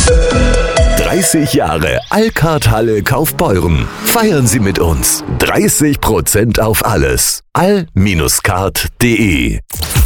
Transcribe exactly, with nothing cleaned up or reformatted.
dreißig Jahre Alcard Halle Kaufbeuren. Feiern Sie mit uns. dreißig Prozent auf alles. all Bindestrich card punkt de